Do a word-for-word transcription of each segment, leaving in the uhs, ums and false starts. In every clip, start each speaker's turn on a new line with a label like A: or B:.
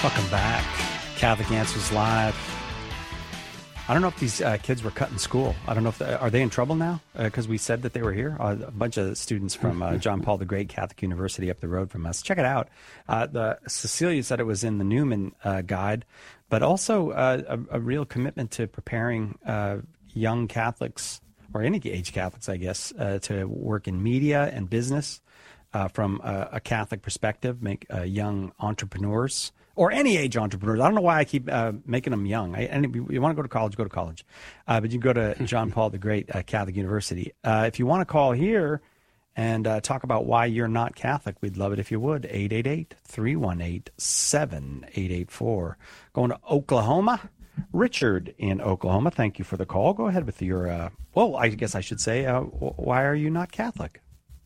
A: Welcome back. Catholic Answers Live. I don't know if these uh, kids were cut in school. I don't know if they, are they in trouble now because uh, we said that they were here. Uh, a bunch of students from uh, John Paul the Great Catholic University up the road from us. Check it out. Uh, the Cecilia said it was in the Newman uh, guide, but also uh, a, a real commitment to preparing uh, young Catholics or any age Catholics, I guess, uh, to work in media and business uh, from a, a Catholic perspective, make uh, young entrepreneurs. Or any age entrepreneurs. I don't know why I keep uh, making them young. I, and if you want to go to college, go to college. Uh, but you can go to John Paul the Great uh, Catholic University. Uh, if you want to call here and uh, talk about why you're not Catholic, we'd love it if you would. eight eight eight, three one eight, seven eight eight four. Going to Oklahoma. Richard in Oklahoma, thank you for the call. Go ahead with your, uh, well, I guess I should say, uh, why are you not Catholic?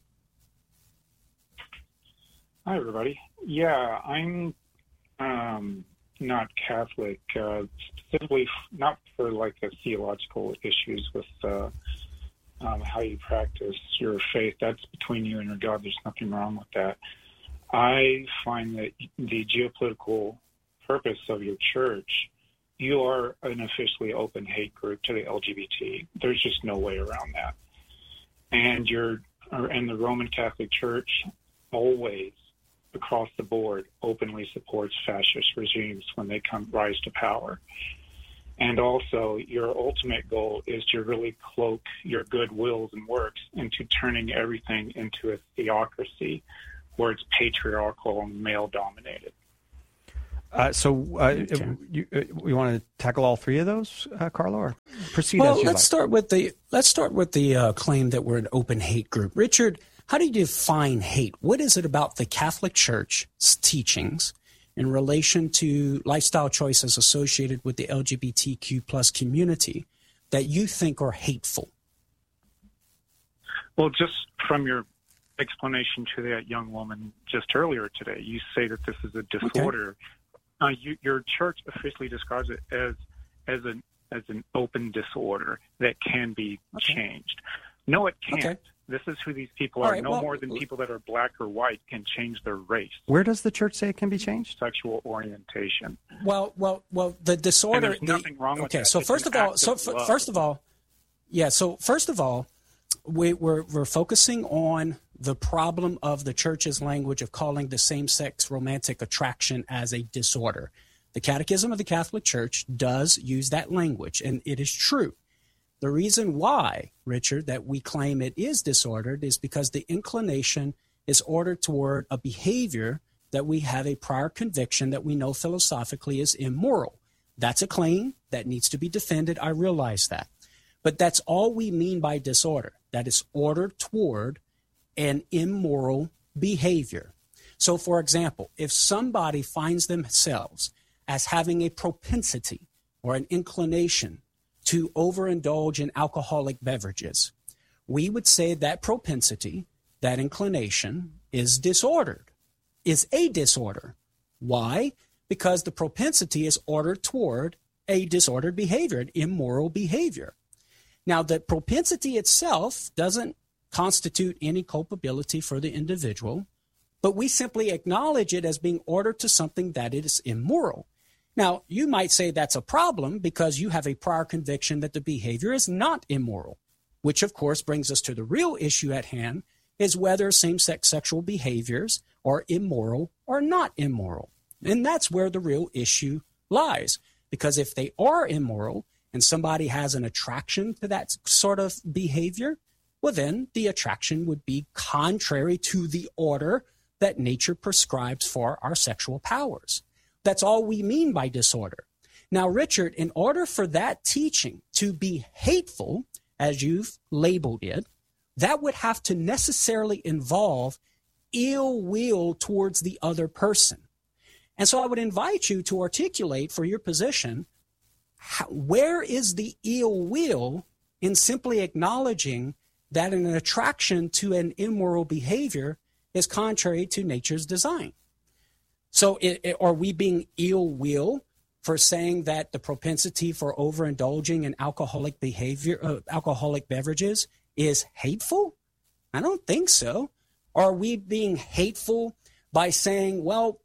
B: Hi, everybody. Yeah, I'm Um, not Catholic, uh, specifically f- not for like the theological issues with uh, um, how you practice your faith. That's between you and your God. There's nothing wrong with that. I find that the geopolitical purpose of your church, you are an officially open hate group to the L G B T. There's just no way around that. And you're, and the Roman Catholic Church always, across the board, openly supports fascist regimes when they come rise to power. And also, your ultimate goal is to really cloak your good wills and works into turning everything into a theocracy where it's patriarchal and male-dominated.
A: Uh, so uh, okay. you, uh, we want to tackle all three of those, uh, Carlo, or proceed
C: well,
A: as you
C: let's
A: like.
C: start with the let's start with the uh, claim that we're an open hate group. Richard, how do you define hate? What is it about the Catholic Church's teachings in relation to lifestyle choices associated with the L G B T Q plus community that you think are hateful?
B: Well, just from your explanation to that young woman just earlier today, you say that this is a disorder. Okay. Uh, you, your church officially describes it as as an as an open disorder that can be okay. changed. No, it can't. Okay. This is who these people are. Right, no well, more than people that are black or white can change their race.
A: Where does the church say it can be changed?
B: Sexual orientation.
C: Well, well, well. The disorder.
B: And there's nothing
C: the,
B: wrong with
C: okay,
B: that.
C: so
B: it's
C: first of all, so f- first of all, yeah. So first of all, we, we're we're focusing on the problem of the church's language of calling the same-sex romantic attraction as a disorder. The Catechism of the Catholic Church does use that language, and it is true. The reason why, Richard, that we claim it is disordered is because the inclination is ordered toward a behavior that we have a prior conviction that we know philosophically is immoral. That's a claim that needs to be defended. I realize that. But that's all we mean by disorder, that it's ordered toward an immoral behavior. So, for example, if somebody finds themselves as having a propensity or an inclination to overindulge in alcoholic beverages, we would say that propensity, that inclination, is disordered, is a disorder. Why? Because the propensity is ordered toward a disordered behavior, an immoral behavior. Now, the propensity itself doesn't constitute any culpability for the individual, but we simply acknowledge it as being ordered to something that is immoral. Now, you might say that's a problem because you have a prior conviction that the behavior is not immoral, which of course brings us to the real issue at hand, is whether same-sex sexual behaviors are immoral or not immoral. And that's where the real issue lies, because if they are immoral and somebody has an attraction to that sort of behavior, well, then the attraction would be contrary to the order that nature prescribes for our sexual powers. That's all we mean by disorder. Now, Richard, in order for that teaching to be hateful, as you've labeled it, that would have to necessarily involve ill will towards the other person. And so I would invite you to articulate for your position, how, where is the ill will in simply acknowledging that an attraction to an immoral behavior is contrary to nature's design? So it, it, are we being ill will for saying that the propensity for overindulging in alcoholic behavior, uh, alcoholic beverages is hateful? I don't think so. Are we being hateful by saying, well,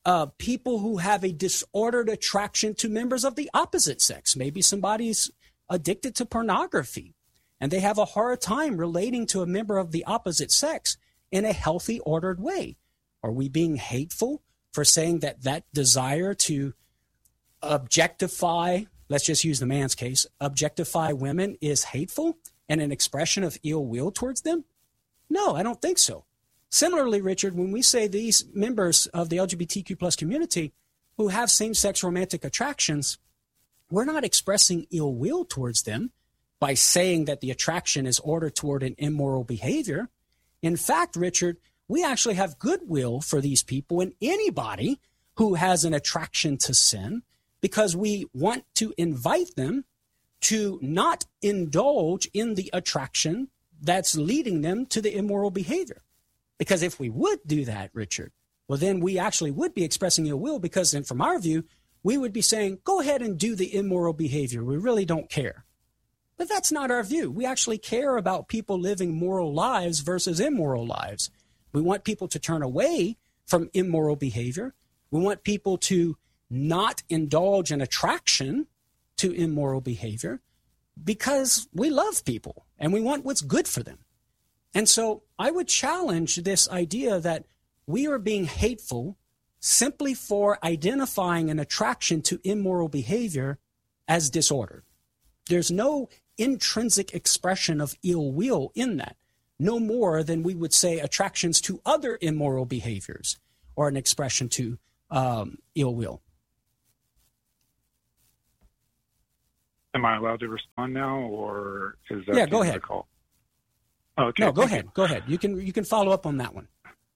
C: uh, people who have a disordered attraction to members of the opposite sex. Maybe somebody's addicted to pornography and they have a hard time relating to a member of the opposite sex in a healthy, ordered way. Are we being hateful for saying that that desire to objectify, let's just use the man's case, objectify women is hateful and an expression of ill will towards them? No, I don't think so. Similarly, Richard, when we say these members of the L G B T Q plus community who have same-sex romantic attractions, we're not expressing ill will towards them by saying that the attraction is ordered toward an immoral behavior. In fact, Richard, we actually have goodwill for these people and anybody who has an attraction to sin, because we want to invite them to not indulge in the attraction that's leading them to the immoral behavior. Because if we would do that, Richard, well, then we actually would be expressing ill will, because then from our view, we would be saying, go ahead and do the immoral behavior. We really don't care. But that's not our view. We actually care about people living moral lives versus immoral lives. We want people to turn away from immoral behavior. We want people to not indulge in attraction to immoral behavior because we love people and we want what's good for them. And so I would challenge this idea that we are being hateful simply for identifying an attraction to immoral behavior as disordered. There's no intrinsic expression of ill will in that, no more than we would say attractions to other immoral behaviors or an expression to um, ill will.
B: Am I allowed to respond now, or is that
C: yeah? Go
B: the
C: ahead.
B: Call? Okay.
C: No, go ahead.
B: You.
C: Go ahead. You can you can follow up on that one.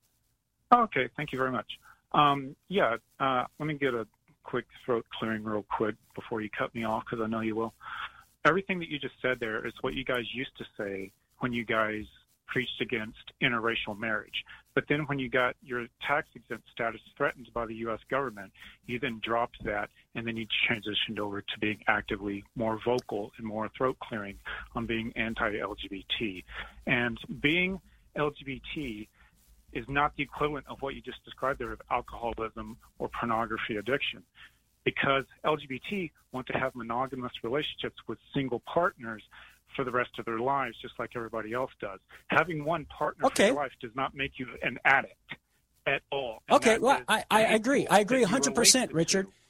B: Okay. Thank you very much. Um, yeah. Uh, let me get a quick throat clearing real quick before you cut me off, because I know you will. Everything that you just said there is what you guys used to say when you guys preached against interracial marriage. But then when you got your tax-exempt status threatened by the U S government, you then dropped that, and then you transitioned over to being actively more vocal and more throat-clearing on being anti-L G B T. And being L G B T is not the equivalent of what you just described there of alcoholism or pornography addiction, because L G B T want to have monogamous relationships with single partners for the rest of their lives, just like everybody else does. Having one partner
C: okay.
B: for your life does not make you an addict at all. And
C: okay, well, I, I agree. I agree one hundred percent, Richard. To.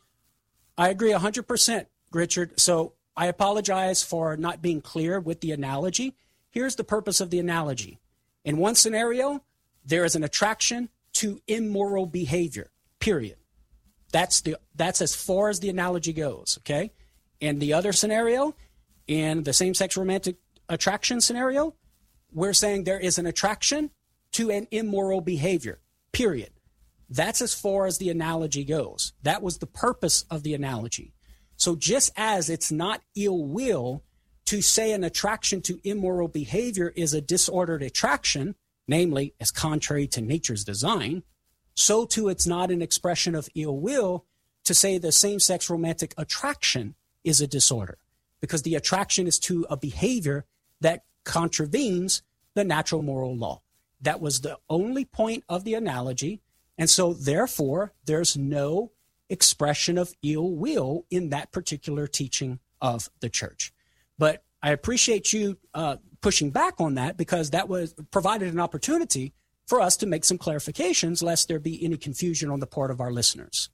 C: I agree one hundred percent, Richard. So I apologize for not being clear with the analogy. Here's the purpose of the analogy. In one scenario, there is an attraction to immoral behavior, period. That's the that's as far as the analogy goes, okay? In the other scenario, in the same-sex romantic attraction scenario, we're saying there is an attraction to an immoral behavior, period. That's as far as the analogy goes. That was the purpose of the analogy. So just as it's not ill will to say an attraction to immoral behavior is a disordered attraction, namely, as contrary to nature's design, so too it's not an expression of ill will to say the same-sex romantic attraction is a disorder, because the attraction is to a behavior that contravenes the natural moral law. That was the only point of the analogy, and so therefore there's no expression of ill will in that particular teaching of the church. But I appreciate you uh, pushing back on that, because that was provided an opportunity for us to make some clarifications, lest there be any confusion on the part of our listeners.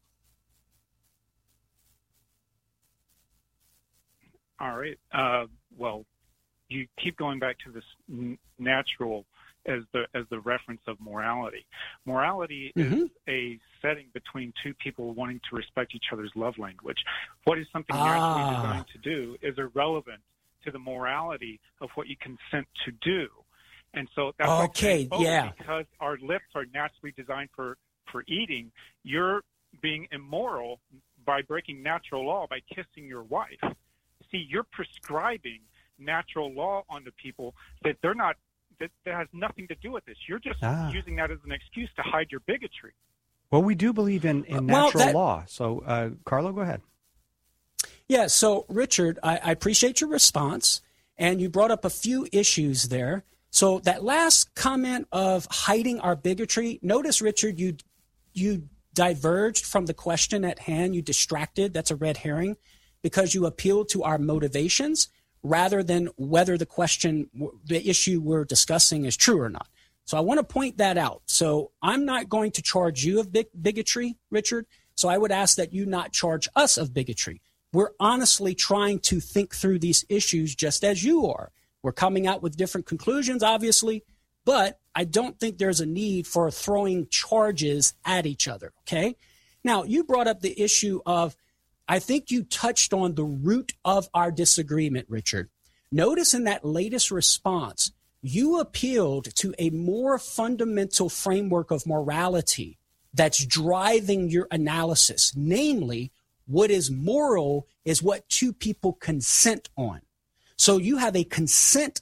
B: All right. Uh, well, you keep going back to this n- natural as the as the reference of morality. Morality mm-hmm. is a setting between two people wanting to respect each other's love language. What is something
C: ah.
B: naturally designed to do is irrelevant to the morality of what you consent to do. And so that's
C: okay,
B: why saying, oh,
C: yeah.
B: because our lips are naturally designed for, for eating, you're being immoral by breaking natural law by kissing your wife. See, you're prescribing natural law onto people that they're not, that, that has nothing to do with this. You're just ah. using that as an excuse to hide your bigotry.
A: Well, we do believe in, in
C: well,
A: natural
C: that,
A: law. So, uh, Carlo, go ahead.
C: Yeah, so, Richard, I, I appreciate your response, and you brought up a few issues there. So that last comment of hiding our bigotry, notice, Richard, you you diverged from the question at hand. You distracted. That's a red herring because you appealed to our motivations rather than whether the question, the issue we're discussing is true or not. So I want to point that out. So I'm not going to charge you of big bigotry, Richard. So I would ask that you not charge us of bigotry. We're honestly trying to think through these issues just as you are. We're coming out with different conclusions, obviously, but I don't think there's a need for throwing charges at each other, okay? Now, you brought up the issue of, I think you touched on the root of our disagreement, Richard. Notice in that latest response, you appealed to a more fundamental framework of morality that's driving your analysis. Namely, what is moral is what two people consent on. So you have a consent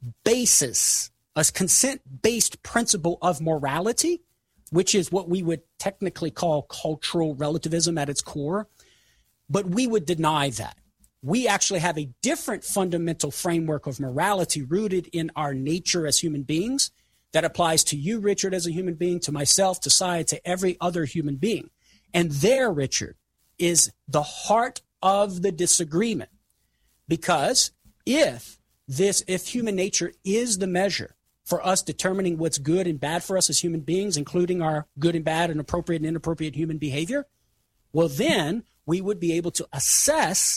C: basis, a consent-based principle of morality, which is what we would technically call cultural relativism at its core. But we would deny that. We actually have a different fundamental framework of morality rooted in our nature as human beings that applies to you, Richard, as a human being, to myself, to Cy, to every other human being. And there, Richard, is the heart of the disagreement. Because if this, if human nature is the measure for us determining what's good and bad for us as human beings, including our good and bad and appropriate and inappropriate human behavior, well, then we would be able to assess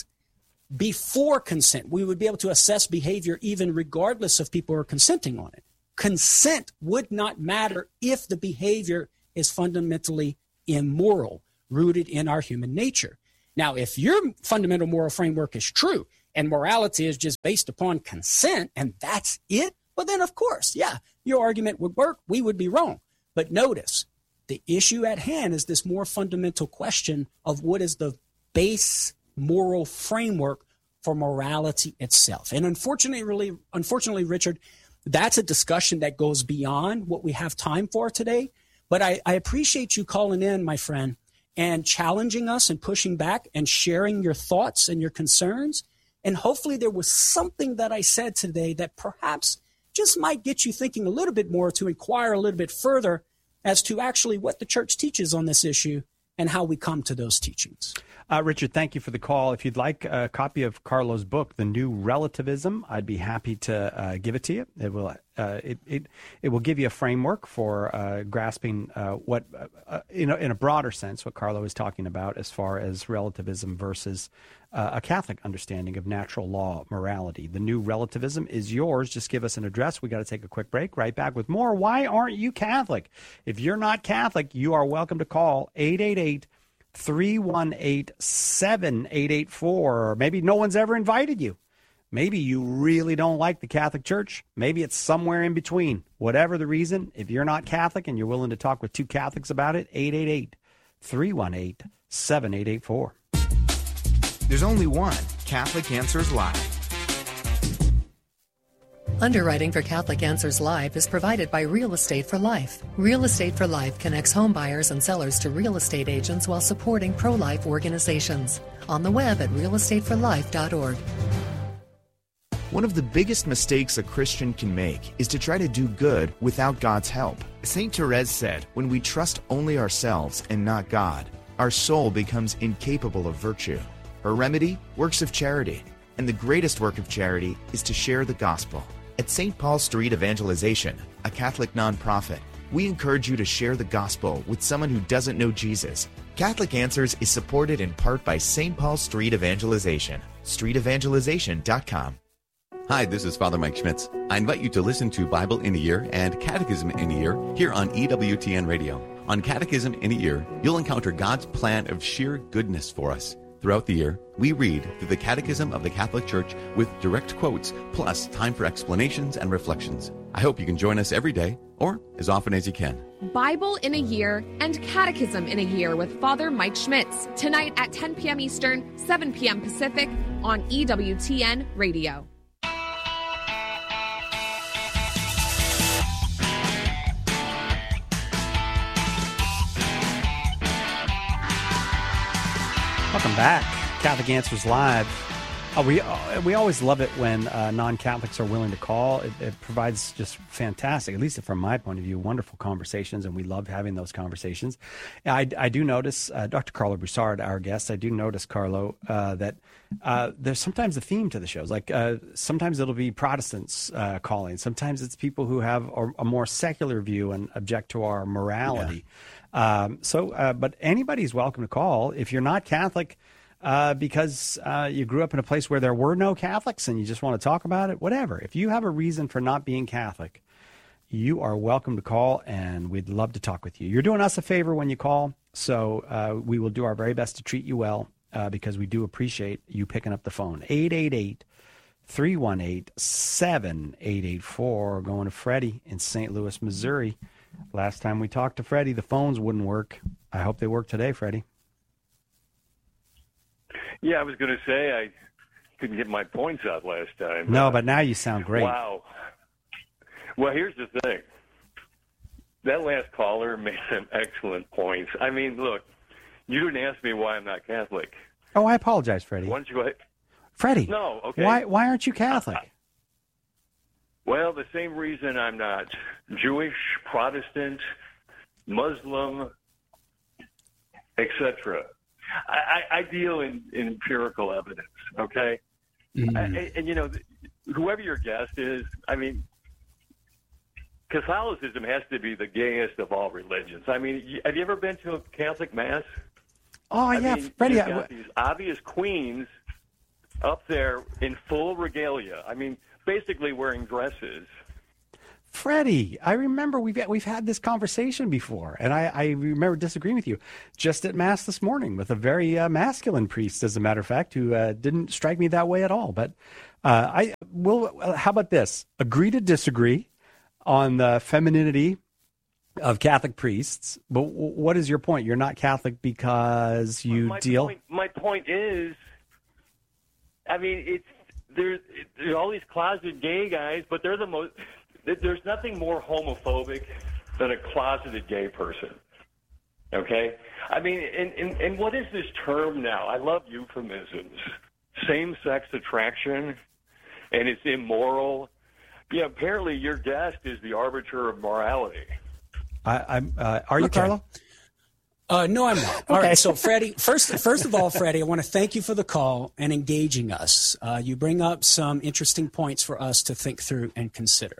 C: before consent. We would be able to assess behavior even regardless of people who are consenting on it. Consent would not matter if the behavior is fundamentally immoral, rooted in our human nature. Now, if your fundamental moral framework is true and morality is just based upon consent and that's it, well, then, of course, yeah, your argument would work. We would be wrong. But notice, the issue at hand is this more fundamental question of what is the base moral framework for morality itself. And unfortunately, really, unfortunately, Richard, that's a discussion that goes beyond what we have time for today. But I, I appreciate you calling in, my friend, and challenging us and pushing back and sharing your thoughts and your concerns. And hopefully there was something that I said today that perhaps just might get you thinking a little bit more to inquire a little bit further as to actually what the church teaches on this issue and how we come to those teachings.
A: Uh, Richard, thank you for the call. If you'd like a copy of Carlo's book, The New Relativism, I'd be happy to uh, give it to you. It will uh, it, it it will give you a framework for uh, grasping uh, what, uh, in, a, in a broader sense, what Carlo is talking about as far as relativism versus uh, a Catholic understanding of natural law morality. The New Relativism is yours. Just give us an address. We got to take a quick break. Right back with more. Why aren't you Catholic? If you're not Catholic, you are welcome to call eight eight eight, three one eight, seven eight eight four. Or maybe no one's ever invited you. Maybe you really don't like the Catholic Church. Maybe it's somewhere in between. Whatever the reason, if you're not Catholic and you're willing to talk with two Catholics about it, eight eight eight, three one eight, seven eight eight four.
D: There's only one Catholic Answers Live.
E: Underwriting for Catholic Answers Live is provided by Real Estate for Life. Real Estate for Life connects home buyers and sellers to real estate agents while supporting pro-life organizations. On the web at real estate for life dot org.
D: One of the biggest mistakes a Christian can make is to try to do good without God's help. Saint Therese said, when we trust only ourselves and not God, our soul becomes incapable of virtue. Her remedy? Works of charity. And the greatest work of charity is to share the gospel. At Saint Paul Street Evangelization, a Catholic nonprofit, we encourage you to share the gospel with someone who doesn't know Jesus. Catholic Answers is supported in part by Saint Paul Street Evangelization, street evangelization dot com.
F: Hi, this is Father Mike Schmitz. I invite you to listen to Bible in a Year and Catechism in a Year here on E W T N Radio. On Catechism in a Year, you'll encounter God's plan of sheer goodness for us. Throughout the year, we read through the Catechism of the Catholic Church with direct quotes, plus time for explanations and reflections. I hope you can join us every day, or as often as you can.
G: Bible in a Year and Catechism in a Year with Father Mike Schmitz, tonight at ten p.m. Eastern, seven p.m. Pacific on E W T N Radio.
A: Welcome back. Catholic Answers Live. Uh, we uh, we always love it when uh, non-Catholics are willing to call. It, it provides just fantastic, at least from my point of view, wonderful conversations, and we love having those conversations. I, I do notice, uh, Doctor Carlo Broussard, our guest, I do notice, Carlo, uh, that uh, there's sometimes a theme to the shows. Like uh, sometimes it'll be Protestants uh, calling. Sometimes it's people who have a, a more secular view and object to our morality. Yeah. Um, so, uh, but anybody's welcome to call. If you're not Catholic, Uh, because uh, you grew up in a place where there were no Catholics and you just want to talk about it, whatever. If you have a reason for not being Catholic, you are welcome to call, and we'd love to talk with you. You're doing us a favor when you call, so uh, we will do our very best to treat you well uh, because we do appreciate you picking up the phone. eight eight eight, three one eight, seven eight eight four. Going to Freddie in Saint Louis, Missouri. Last time we talked to Freddie, the phones wouldn't work. I hope they work today, Freddie.
H: Yeah, I was going to say I couldn't get my points out last time.
A: No,
H: uh,
A: but now you sound great.
H: Wow. Well, here's the thing. That last caller made some excellent points. I mean, look, you didn't ask me why I'm not Catholic.
A: Oh, I apologize, Freddie.
H: Why don't you go ahead?
A: Freddie.
H: No, okay.
A: Why, why aren't you Catholic?
H: Uh, well, the same reason I'm not Jewish, Protestant, Muslim, et cetera. I, I deal in, in empirical evidence, okay? Mm-hmm. And, and, you know, whoever your guest is, I mean, Catholicism has to be the gayest of all religions. I mean, have you ever been to a Catholic Mass?
A: Oh,
H: I
A: yeah,
H: mean,
A: Freddie.
H: You've got these obvious queens up there in full regalia. I mean, basically wearing dresses.
A: Freddie, I remember we've we've had this conversation before, and I, I remember disagreeing with you just at Mass this morning with a very uh, masculine priest, as a matter of fact, who uh, didn't strike me that way at all. But uh, I will. How about this? Agree to disagree on the femininity of Catholic priests. But w- what is your point? You're not Catholic because you
H: my
A: deal.
H: Point, my point is, I mean, it's there's, there's all these closeted gay guys, but they're the most. There's nothing more homophobic than a closeted gay person, okay? I mean, and, and, and what is this term now? I love euphemisms. Same-sex attraction, and it's immoral. Yeah, apparently your guest is the arbiter of morality.
A: I, I'm. Uh, are you,
C: okay.
A: Carlo?
C: Uh, no, I'm not. All okay. right. So, Freddie, first, first of all, Freddie, I want to thank you for the call and engaging us. Uh, you bring up some interesting points for us to think through and consider.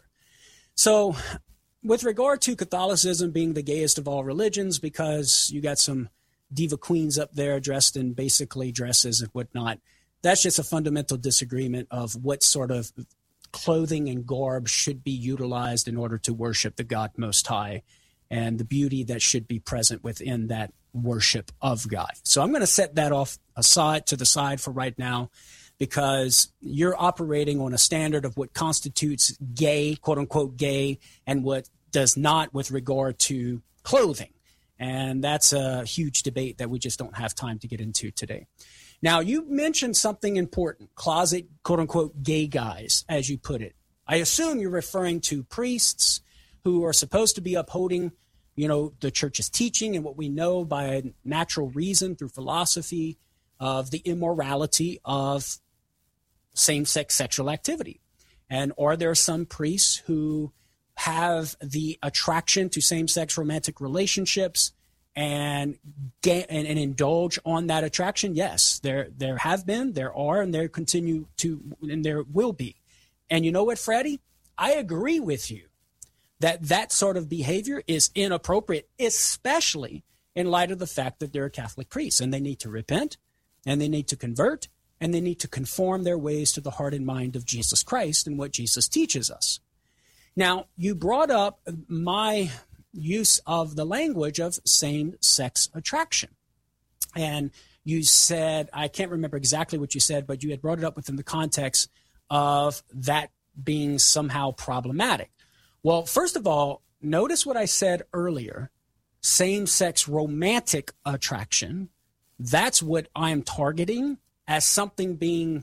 C: So with regard to Catholicism being the gayest of all religions, because you got some diva queens up there dressed in basically dresses and whatnot, that's just a fundamental disagreement of what sort of clothing and garb should be utilized in order to worship the God Most High and the beauty that should be present within that worship of God. So I'm going to set that off aside to the side for right now, because you're operating on a standard of what constitutes gay, quote unquote gay, and what does not with regard to clothing. And that's a huge debate that we just don't have time to get into today. Now, you mentioned something important, closet, quote unquote gay guys, as you put it. I assume you're referring to priests who are supposed to be upholding, you know, the church's teaching and what we know by natural reason through philosophy of the immorality of same-sex sexual activity. And are there some priests who have the attraction to same-sex romantic relationships and, get, and and indulge on that attraction? Yes, there there have been, there are, and there continue to, and there will be. And you know what, Freddie? I agree with you that that sort of behavior is inappropriate, especially in light of the fact that they're Catholic priests, and they need to repent, and they need to convert, and they need to conform their ways to the heart and mind of Jesus Christ and what Jesus teaches us. Now, you brought up my use of the language of same-sex attraction. And you said, I can't remember exactly what you said, but you had brought it up within the context of that being somehow problematic. Well, first of all, notice what I said earlier, same-sex romantic attraction. That's what I'm targeting as something being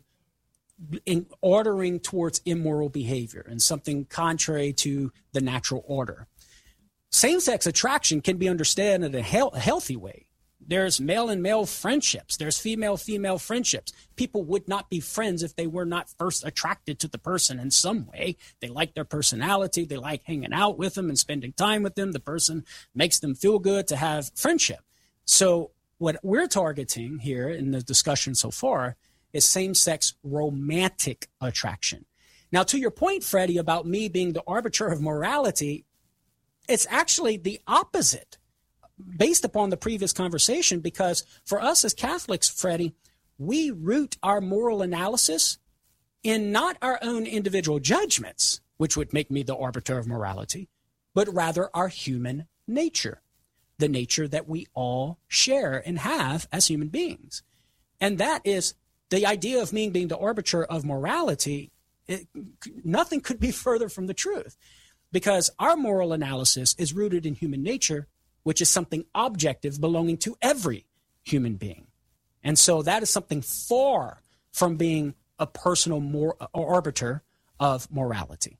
C: in ordering towards immoral behavior and something contrary to the natural order. Same-sex attraction can be understood in a, he- a healthy way. There's male and male friendships. There's female female friendships. People would not be friends if they were not first attracted to the person in some way. They like their personality. They like hanging out with them and spending time with them. The person makes them feel good to have friendship. So what we're targeting here in the discussion so far is same-sex romantic attraction. Now, to your point, Freddie, about me being the arbiter of morality, it's actually the opposite based upon the previous conversation, because for us as Catholics, Freddie, we root our moral analysis in not our own individual judgments, which would make me the arbiter of morality, but rather our human nature, the nature that we all share and have as human beings. And that is the idea of me being the arbiter of morality. It, nothing could be further from the truth, because our moral analysis is rooted in human nature, which is something objective belonging to every human being. And so that is something far from being a personal mor- arbiter of morality.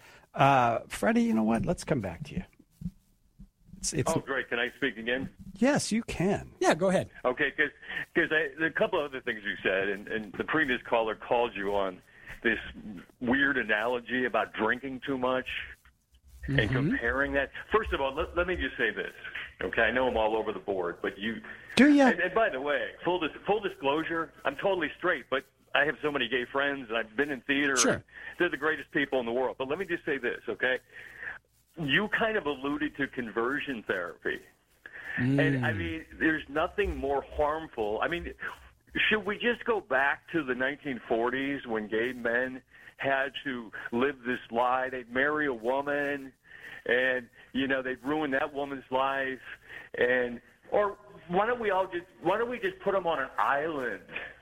A: Uh, Freddie, you know what? Let's come back to you. It's, it's,
H: oh, great. Can I speak again?
A: Yes, you can.
C: Yeah, go ahead.
H: Okay, because a couple of other things you said, and, and the previous caller called you on this weird analogy about drinking too much. Mm-hmm. And comparing that. First of all, let, let me just say this. Okay, I know I'm all over the board, but you
A: do you?
H: And, and by the way, full dis, full disclosure, I'm totally straight, but I have so many gay friends, and I've been in theater.
C: Sure.
H: And they're the greatest people in the world. But let me just say this, okay? You kind of alluded to conversion therapy, mm. and I mean, there's nothing more harmful. I mean, should we just go back to the nineteen forties when gay men had to live this lie? They'd marry a woman, and you know they'd ruin that woman's life, and or why don't we all just why don't we just put them on an island?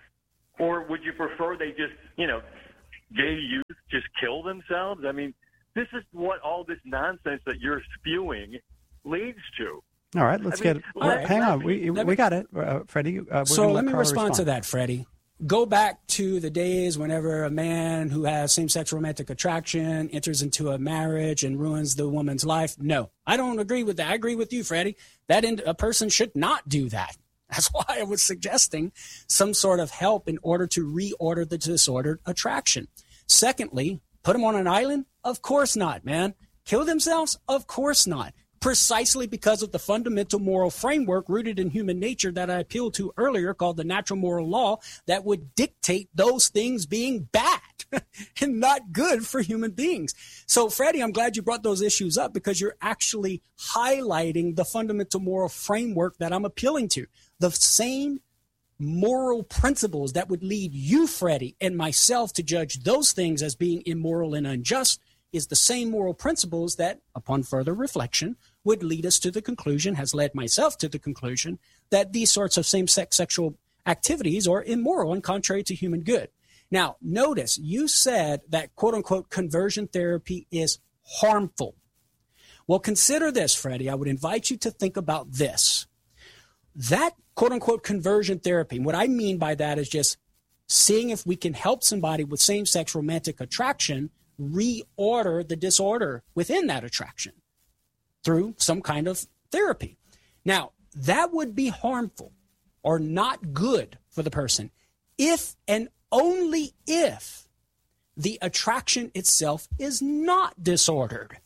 H: Or would you prefer they just you know gay youth just kill themselves? I mean, this is what all this nonsense that you're spewing leads to.
A: All right, let's I mean, get. Right, hang on, we we me, got it, uh, Freddie. Uh,
C: so let me respond, respond to that, Freddie. Go back to the days whenever a man who has same-sex romantic attraction enters into a marriage and ruins the woman's life. No, I don't agree with that. I agree with you, Freddie. That in, a person should not do that. That's why I was suggesting some sort of help in order to reorder the disordered attraction. Secondly, put them on an island? Of course not, man. Kill themselves? Of course not. Precisely because of the fundamental moral framework rooted in human nature that I appealed to earlier, called the natural moral law, that would dictate those things being bad and not good for human beings. So, Freddie, I'm glad you brought those issues up, because you're actually highlighting the fundamental moral framework that I'm appealing to. The same moral principles that would lead you, Freddie, and myself to judge those things as being immoral and unjust is the same moral principles that, upon further reflection, would lead us to the conclusion, has led myself to the conclusion, that these sorts of same-sex sexual activities are immoral and contrary to human good. Now, notice you said that, quote-unquote, conversion therapy is harmful. Well, consider this, Freddie. I would invite you to think about this. That, quote-unquote, conversion therapy, what I mean by that is just seeing if we can help somebody with same-sex romantic attraction reorder the disorder within that attraction through some kind of therapy. Now, that would be harmful or not good for the person if and only if the attraction itself is not disordered.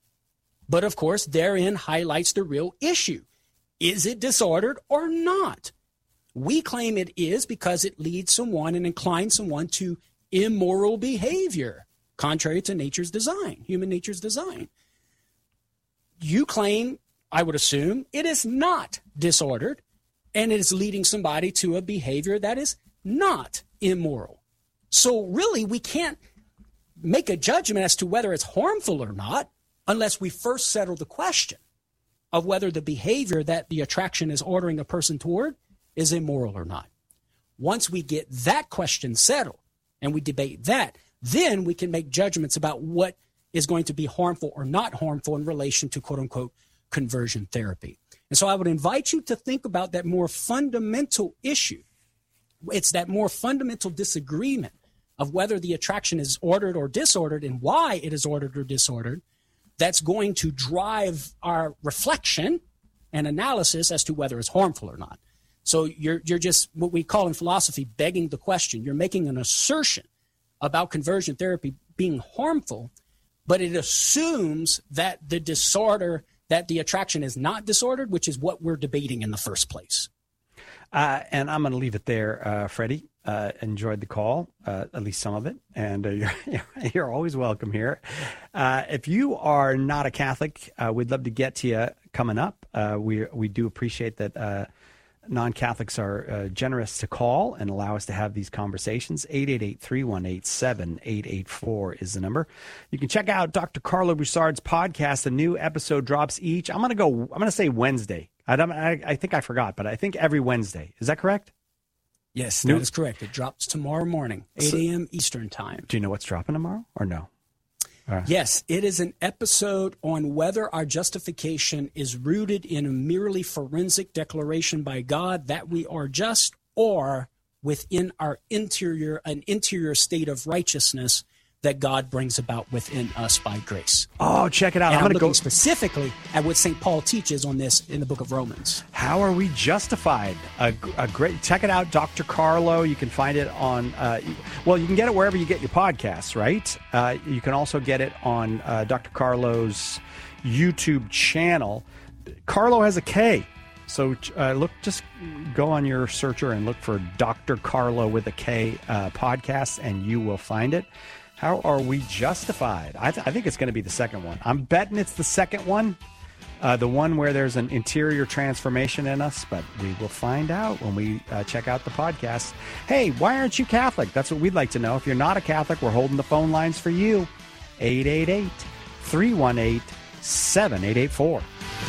C: But of course, therein highlights the real issue. Is it disordered or not? We claim it is because it leads someone and inclines someone to immoral behavior, contrary to nature's design, human nature's design. You claim, I would assume, it is not disordered, and it is leading somebody to a behavior that is not immoral. So really, we can't make a judgment as to whether it's harmful or not unless we first settle the question of whether the behavior that the attraction is ordering a person toward is immoral or not. Once we get that question settled and we debate that, then we can make judgments about what is going to be harmful or not harmful in relation to, quote unquote, conversion therapy. And so I would invite you to think about that more fundamental issue. It's that more fundamental disagreement of whether the attraction is ordered or disordered and why it is ordered or disordered that's going to drive our reflection an analysis as to whether it's harmful or not. So you're you're just what we call in philosophy begging the question. You're making an assertion about conversion therapy being harmful, but it assumes that the disorder, that the attraction is not disordered, which is what we're debating in the first place.
A: Uh, and I'm going to leave it there, uh, Freddie. Uh, enjoyed the call, uh, at least some of it, and uh, you're, you're always welcome here. Uh, if you are not a Catholic, uh, we'd love to get to you coming up. Uh, we we do appreciate that uh, non-Catholics are uh, generous to call and allow us to have these conversations. eight eight eight, three one eight, seven eight eight four is the number. You can check out Doctor Carlo Broussard's podcast. A new episode drops each. I'm going to go, I'm going to say Wednesday. I, don't, I, I think I forgot, but I think every Wednesday. Is that correct?
C: Yes, that is correct. It drops tomorrow morning, eight a.m. Eastern time.
A: Do you know what's dropping tomorrow or no? Uh,
C: yes, it is an episode on whether our justification is rooted in a merely forensic declaration by God that we are just, or within our interior, an interior state of righteousness that God brings about within us by grace.
A: Oh, check it out.
C: And
A: I'm,
C: I'm
A: going to
C: looking
A: go
C: specifically at what Saint Paul teaches on this in the book of Romans.
A: How are we justified? A, a great, check it out, Doctor Carlo. You can find it on, uh, well, you can get it wherever you get your podcasts, right? Uh, you can also get it on uh, Doctor Carlo's YouTube channel. Carlo has a K. So uh, look, just go on your searcher and look for Doctor Carlo with a K uh, podcast, and you will find it. How are we justified? I, th- I think it's going to be the second one. I'm betting it's the second one, uh, the one where there's an interior transformation in us, but we will find out when we uh, check out the podcast. Hey, why aren't you Catholic? That's what we'd like to know. If you're not a Catholic, we're holding the phone lines for you. eight eight eight, three one eight, seven eight eight four.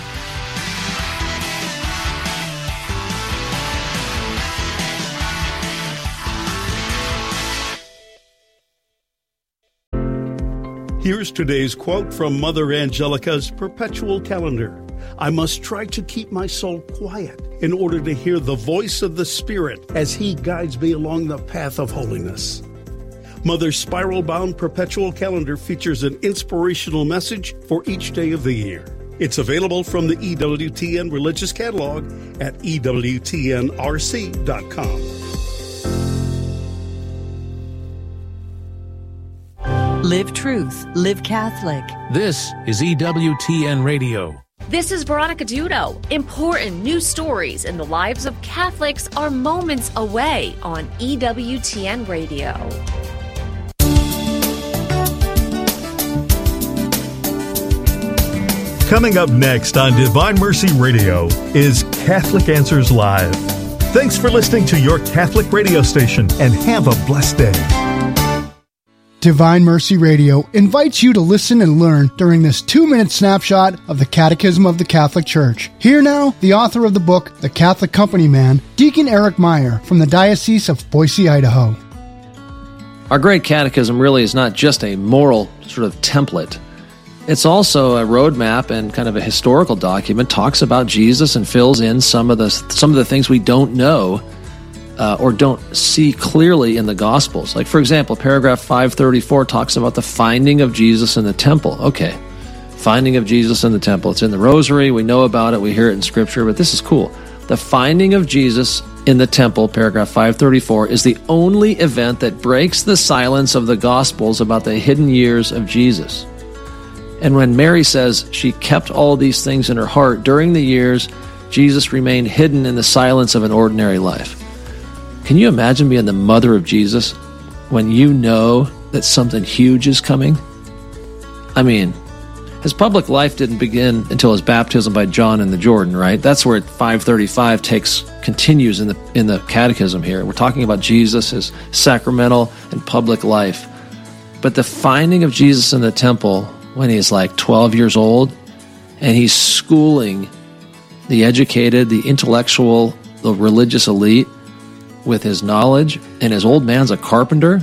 I: Here's today's quote from Mother Angelica's perpetual calendar. I must try to keep my soul quiet in order to hear the voice of the Spirit as He guides me along the path of holiness. Mother's spiral-bound perpetual calendar features an inspirational message for each day of the year. It's available from the E W T N Religious Catalog at E W T N R C dot com.
J: Live truth, live Catholic.
K: This is E W T N Radio.
L: This is Veronica Dudo. Important news stories in the lives of Catholics are moments away on E W T N Radio.
M: Coming up next on Divine Mercy Radio is Catholic Answers Live. Thanks for listening to your Catholic radio station, and have a blessed day.
N: Divine Mercy Radio invites you to listen and learn during this two-minute snapshot of the Catechism of the Catholic Church. Here now, the author of the book, The Catholic Company Man, Deacon Eric Meyer from the Diocese of Boise, Idaho.
O: Our Great Catechism really is not just a moral sort of template. It's also a roadmap and kind of a historical document, talks about Jesus and fills in some of the some of the things we don't know Uh, or don't see clearly in the Gospels. Like, for example, paragraph five thirty-four talks about the finding of Jesus in the temple. Okay, finding of Jesus in the temple. It's in the Rosary. We know about it. We hear it in Scripture, but this is cool. The finding of Jesus in the temple, paragraph five thirty-four, is the only event that breaks the silence of the Gospels about the hidden years of Jesus. And when Mary says she kept all these things in her heart during the years, Jesus remained hidden in the silence of an ordinary life. Can you imagine being the mother of Jesus when you know that something huge is coming? I mean, his public life didn't begin until his baptism by John in the Jordan, right? That's where five thirty-five takes continues in the in the catechism here. We're talking about Jesus, his sacramental and public life. But the finding of Jesus in the temple when he's like twelve years old, and he's schooling the educated, the intellectual, the religious elite with his knowledge, and his old man's a carpenter.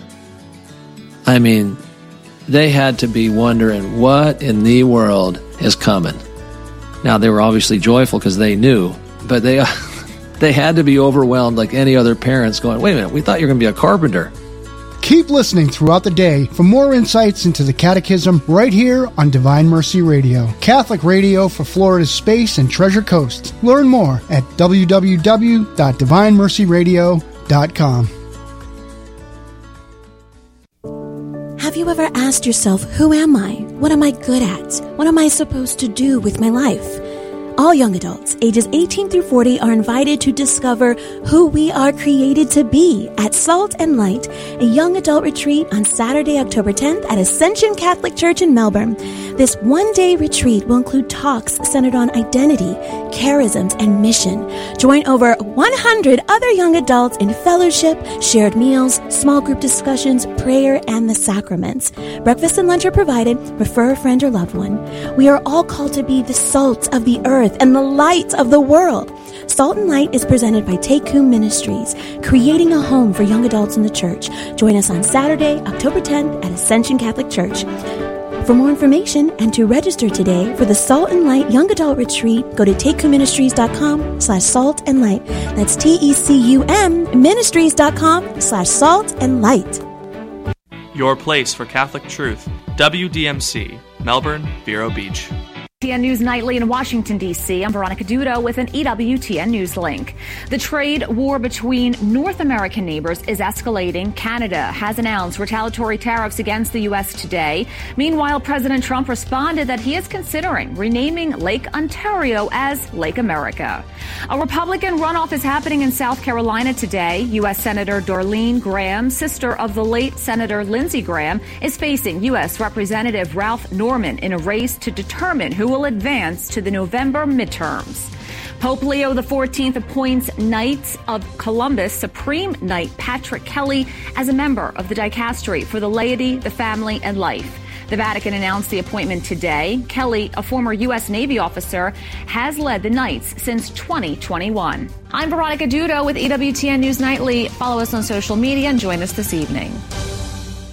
O: I mean, they had to be wondering what in the world is coming. Now, they were obviously joyful because they knew, but they they had to be overwhelmed like any other parents going, wait a minute, we thought you were going to be a carpenter.
N: Keep listening throughout the day for more insights into the Catechism right here on Divine Mercy Radio, Catholic radio for Florida's Space and Treasure Coast. Learn more at w w w dot divine mercy radio dot com.
P: Have you ever asked yourself, who am I? What am I good at? What am I supposed to do with my life? All young adults, ages eighteen through forty, are invited to discover who we are created to be at Salt and Light, a young adult retreat on Saturday, October tenth at Ascension Catholic Church in Melbourne. This one-day retreat will include talks centered on identity, charisms, and mission. Join over one hundred other young adults in fellowship, shared meals, small group discussions, prayer, and the sacraments. Breakfast and lunch are provided. Refer a friend or loved one. We are all called to be the salt of the earth and the light of the world. Salt and Light is presented by Take Whom Ministries, creating a home for young adults in the church. Join us on Saturday, October tenth at Ascension Catholic Church. For more information and to register today for the Salt and Light Young Adult Retreat, go to takecomministries.com slash salt and light. That's T-E-C-U-M ministries.com slash salt and light.
Q: Your place for Catholic truth. W D M C, Melbourne, Vero Beach.
L: E W T N News Nightly in Washington, D C I'm Veronica Dudo with an E W T N News link. The trade war between North American neighbors is escalating. Canada has announced retaliatory tariffs against the U S today. Meanwhile, President Trump responded that he is considering renaming Lake Ontario as Lake America. A Republican runoff is happening in South Carolina today. U S Senator Darlene Graham, sister of the late Senator Lindsey Graham, is facing U S Representative Ralph Norman in a race to determine who will advance to the November midterms. Pope Leo the fourteenth appoints Knights of Columbus Supreme Knight Patrick Kelly as a member of the dicastery for the laity, the family, and life. The Vatican announced the appointment today. Kelly, a former U S Navy officer, has led the Knights since twenty twenty-one. I'm Veronica Dudo with E W T N News Nightly. Follow us on social media and join us this evening.